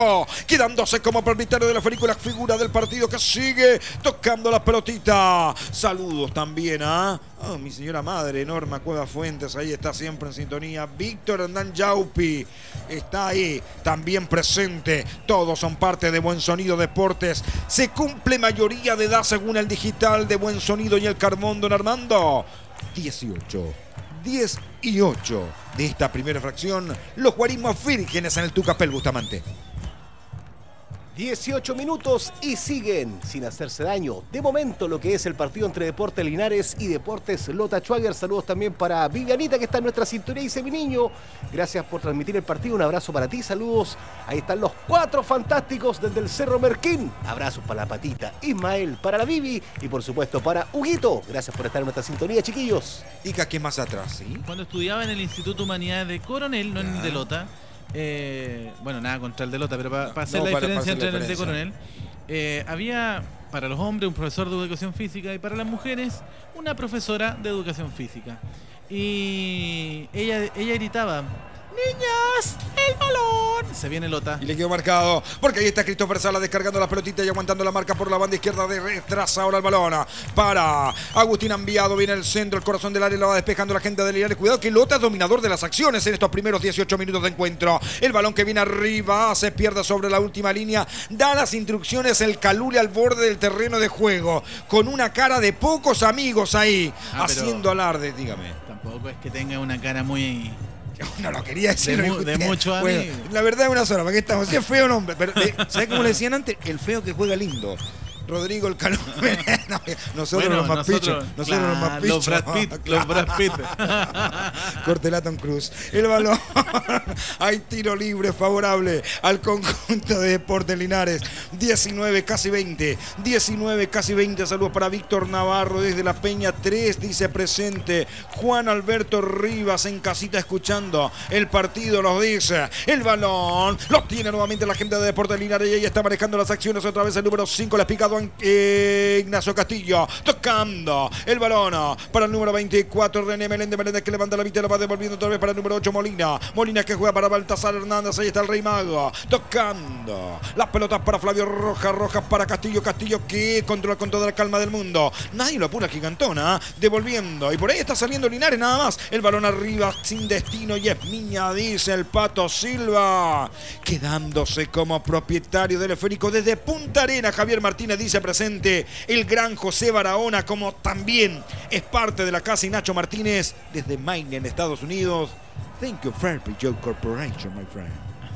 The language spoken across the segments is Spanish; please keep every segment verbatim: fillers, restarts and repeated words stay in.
Quedándose como propietario de la película, figura del partido que sigue tocando la pelotita. Saludos también a oh, mi señora madre, Norma Cueva Fuentes, ahí está siempre en sintonía. Víctor Hernán Yaupi está ahí también presente. Todos son parte de Buen Sonido Deportes. Se cumple mayoría de edad según el digital de Buen Sonido y el Carbón, don Armando. dieciocho. diez y ocho de esta primera fracción. Los guarismos vírgenes en el Tucapel Bustamante. dieciocho minutos y siguen sin hacerse daño. De momento lo que es el partido entre Deportes Linares y Deportes Lota Schwager. Saludos también para Vivianita que está en nuestra sintonía. Dice: mi niño, gracias por transmitir el partido. Un abrazo para ti, saludos. Ahí están los cuatro fantásticos desde el Cerro Merquín. Abrazos para la Patita, Ismael, para la Vivi y por supuesto para Huguito. Gracias por estar en nuestra sintonía, chiquillos. Diga que más atrás, ¿sí? Cuando estudiaba en el Instituto Humanidades de Coronel, no en el de Lota. Eh, bueno, nada contra el de Lota, pero para pa hacer no, la para, diferencia para entre la el de Coronel, eh, había para los hombres un profesor de educación física y para las mujeres una profesora de educación física. Y ella, ella gritaba: ¡niñas, el balón! Se viene Lota. Y le quedó marcado, porque ahí está Christopher Sala descargando la pelotita y aguantando la marca por la banda izquierda de retrás. Ahora el balón para Agustín Enviado. Viene el centro, el corazón del área, lo va despejando la gente de Linares. Cuidado que Lota es dominador de las acciones en estos primeros dieciocho minutos de encuentro. El balón que viene arriba, se pierde sobre la última línea. Da las instrucciones el Calule al borde del terreno de juego, con una cara de pocos amigos ahí, ah, haciendo alarde, dígame. Tampoco es que tenga una cara muy... No lo quería decir. De, mu de mucho a bueno, la verdad es una sola, porque estamos. Si es feo, no. Pero, eh, ¿sabes cómo le decían antes? El feo que juega lindo. Rodrigo el Calú. no, nosotros bueno, los más nosotros, pichos. Nosotros claro, los más pichos. Los Brad Pitt. Los Brad Pitt. Cortelaton Cruz. El balón. Hay tiro libre favorable al conjunto de Deportes Linares. diecinueve, casi veinte. diecinueve, casi veinte. Saludos para Víctor Navarro desde La Peña tres. Dice presente. Juan Alberto Rivas en casita escuchando el partido. Los dice. El balón. Lo tiene nuevamente la gente de Deportes Linares. Y ahí está manejando las acciones. Otra vez el número cinco. Le ha picado Eh, Ignacio Castillo tocando el balón para el número veinticuatro, René Meléndez. Meléndez que levanta la vista y lo va devolviendo otra vez para el número ocho, Molina. Molina que juega para Baltasar Hernández. Ahí está el Rey Mago tocando las pelotas para Flavio Rojas. Rojas para Castillo. Castillo que controla con toda la calma del mundo. Nadie lo apura, Gigantona. Devolviendo. Y por ahí está saliendo Linares nada más. El balón arriba sin destino y es Miña, dice el Pato Silva. Quedándose como propietario del esférico desde Punta Arenas. Javier Martínez dice presente el gran José Barahona, como también es parte de la casa, y Nacho Martínez desde Maine en Estados Unidos. Thank you, Fair Joe Corporation, my friend.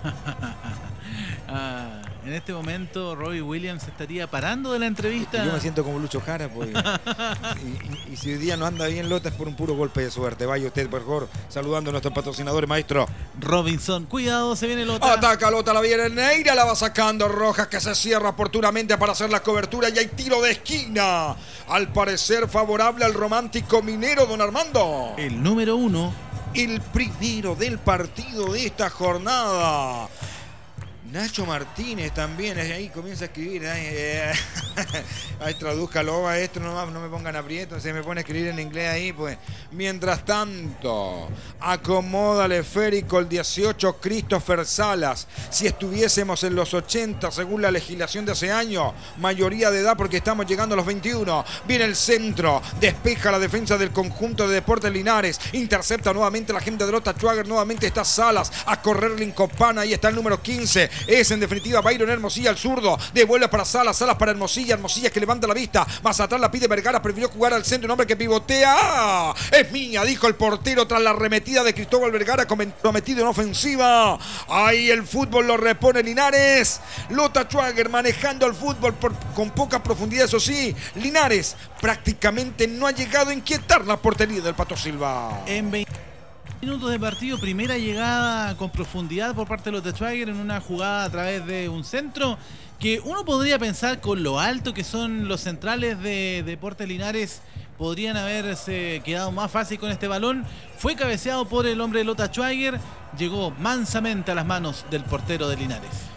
ah, en este momento Robbie Williams estaría parando de la entrevista. Yo me siento como Lucho Jara, pues. y, y, y si hoy día no anda bien Lota es por un puro golpe de suerte. Vaya usted, por favor, saludando a nuestros patrocinadores, maestro. Robinson, cuidado, se viene Lota. Ataca Lota, la viene Neira, la va sacando Rojas, que se cierra oportunamente para hacer la cobertura y hay tiro de esquina. Al parecer favorable al romántico minero, don Armando. El número uno. El primero del partido de esta jornada. Nacho Martínez también, ahí comienza a escribir. Ahí, eh, ahí tradúzcalo, maestro, no, no me pongan aprieto, se me pone a escribir en inglés ahí, pues. Mientras tanto, acomoda el esférico el dieciocho, Christopher Salas. Si estuviésemos en los ochenta, según la legislación de ese año, mayoría de edad porque estamos llegando a los veintiuno. Viene el centro, despeja la defensa del conjunto de Deportes Linares, intercepta nuevamente la gente de Lota Schwager, nuevamente está Salas a correr Lincopana, ahí está el número quince. Es en definitiva Byron Hermosilla, el zurdo. Devuelve para Salas, Salas para Hermosilla. Hermosilla que levanta la vista. Más atrás la pide Vergara. Prefirió jugar al centro. Un hombre que pivotea. ¡Ah! Es mía, dijo el portero tras la arremetida de Cristóbal Vergara, comprometido en ofensiva. Ahí el fútbol lo repone Linares. Lota Schwager manejando el fútbol por, con poca profundidad, eso sí. Linares prácticamente no ha llegado a inquietar la portería del Pato Silva. En veinte minutos de partido, primera llegada con profundidad por parte de los de Schwager en una jugada a través de un centro que uno podría pensar, con lo alto que son los centrales de Deportes Linares, podrían haberse quedado más fácil con este balón. Fue cabeceado por el hombre de Lota Schwager, llegó mansamente a las manos del portero de Linares.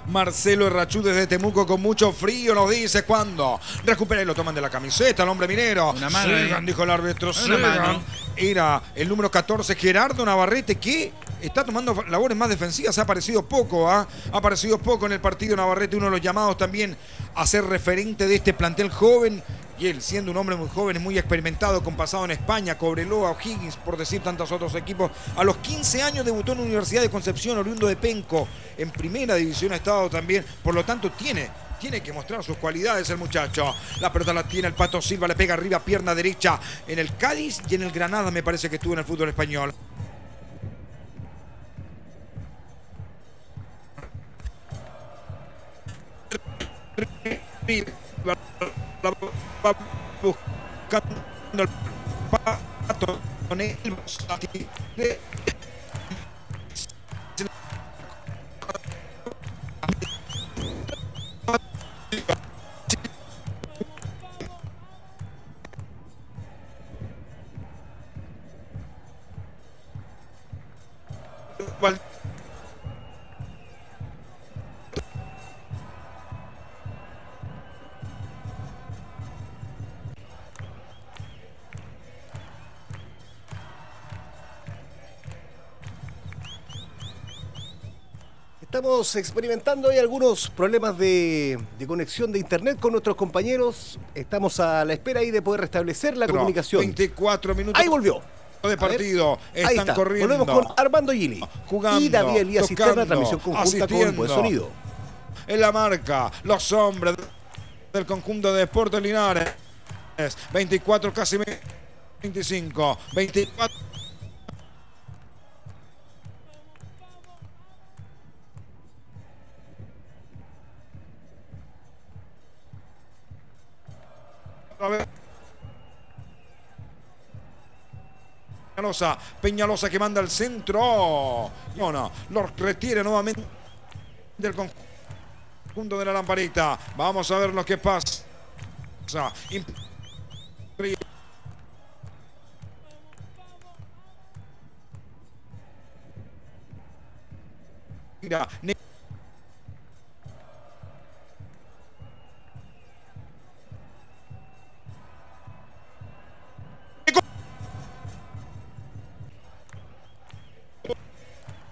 Marcelo Errachú desde Temuco con mucho frío nos dice cuándo. Recupera y lo toman de la camiseta el hombre minero. Una mano Sigan, ahí. dijo el árbitro. Una Sigan. mano. Era el número catorce, Gerardo Navarrete, que está tomando labores más defensivas. Ha aparecido poco, ¿ah? Ha aparecido poco en el partido Navarrete, uno de los llamados también a ser referente de este plantel joven. Y él, siendo un hombre muy joven, muy experimentado, con pasado en España, Cobreloa, O'Higgins, por decir tantos otros equipos. A los quince años debutó en la Universidad de Concepción, oriundo de Penco. En primera división ha estado también. Por lo tanto, tiene, tiene que mostrar sus cualidades el muchacho. La pelota la tiene el Pato Silva, le pega arriba, pierna derecha. En el Cádiz y en el Granada me parece que estuvo en el fútbol español. Va buscando el Pato con el Estamos experimentando hoy algunos problemas de, de conexión de internet con nuestros compañeros. Estamos a la espera ahí de poder restablecer la comunicación. veinticuatro minutos. Ahí volvió. De partido. Ahí Están está. corriendo. Volvemos con Armando Gili. Jugando, y David Elías Cisterna, tocando, transmisión conjunta asistiendo. con buen sonido. En la marca, los hombres del conjunto de Deportes Linares. veinticuatro, casi veinticinco. veinticuatro. A ver. Peñalosa, Peñalosa que manda al centro. No, no, lo retira nuevamente del conjunto de la lamparita. Vamos a ver lo que pasa. Mira,